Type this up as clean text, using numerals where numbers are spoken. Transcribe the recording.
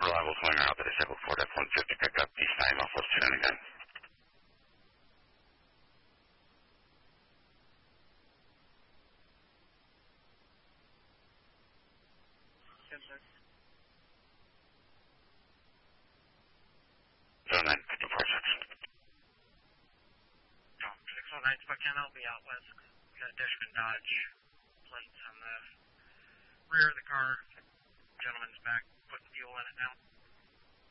reliable calling out the disabled Ford F-150 pickup, East 9 Northwest 10 again. Yes, sir. 0954 609 Spokane, I'll be out west. We got a Dishman Dodge plates on the rear of the car. Gentleman's back putting fuel in it now.